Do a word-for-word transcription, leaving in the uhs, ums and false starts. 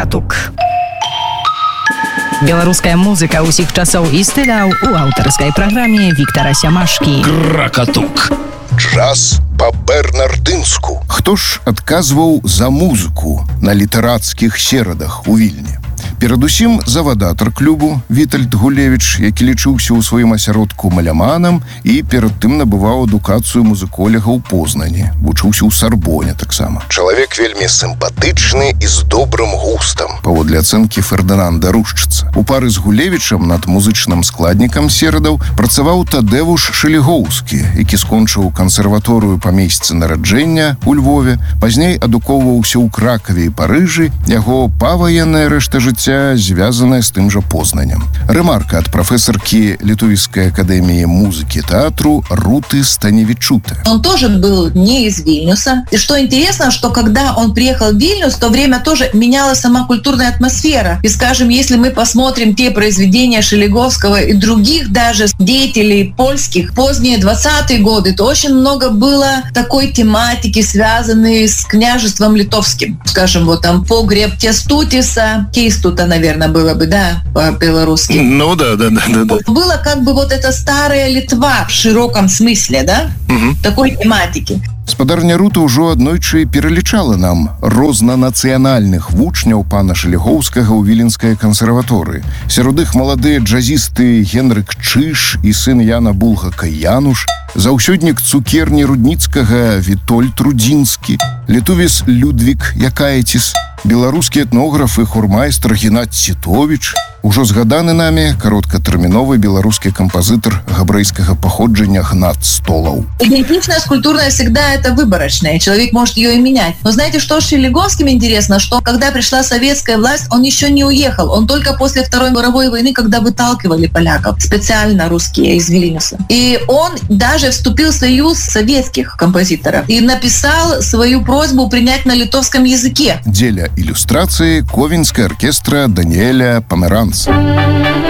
Кракатук. Беларуская музыка ўсіх часоў і стыляў у аўтарскай праграме Віктара Сямашкі. Кракатук. Час па-бернардынску. Хто ж адказваў за музыку на літарацкіх серадах у Вільні? Перадусім завадатар клубу Вітальд Гулевіч, які лічыўся ў сваім асяродку маляманам і перад тым набываў адукацыю музыколяга ў Познані, вучыўся ў Сарбоне таксама. Чалавек вельмі сімпатычны і з добрым густам, паводле ацэнкі Фердынанда Рушчыца. У пары з Гулевічам над музычным складнікам серадаў працаваў Тадэвуш Шелігоўскі, які скончыў кансерваторыю па месцы нараджэння ў Львове, пазней адукоўваўся ў Кракаве і Парыжы, яго паваенная рэшта жыцця звязаная з тым жа Познанем. Ремарка от профессорки Литовской академии музыки и театру Руты Станевичуте. Он тоже был не из Вильнюса. И что интересно, что когда он приехал в Вильнюс, в то время тоже менялась сама культурная атмосфера. И, скажем, если мы посмотрим те произведения Шелиговского и других даже деятелей польских, поздние двадцатые годы, то очень много было такой тематики, связанной с княжеством литовским. Скажем, вот там погреб Кестутиса, Кейстута, наверное, было бы, да, по-белорусски. Ну да, да, да, да, да. Было как бы вот эта старая Литва в широком смысле, да, угу. Такой тематики. Спадарня Рута ўжо аднойчы пералічала нам рознанацыянальных вучняў пана Шелігоўскага ў Віленскай кансерваторыі. Сярод іх маладыя джазісты Генрык Чыш і сын Яна Булгака Януш, заўсёднік цукерні Рудніцкага Вітольд Рудзінскі, літовец Людвік Якаеціс, беларускі этнограф і хормайстр Геннадзь Сітовіч, ужо згаданы намі кароткатэрміновы беларускі кампазітар габрэйскага паходжання Гнат Столаў. Идентичность культурная всегда это выборочная, человек может ее и менять. Но знаете, что с Шелиговским интересно, что когда пришла советская власть, он еще не уехал. Он только после Второй мировой войны, когда выталкивали поляков, специально русские из Вильнюса. И он даже вступил в союз советских композиторов и написал свою просьбу принять на литовском языке. Дзеля иллюстрации Ковенская оркестра Даниэля Померанца.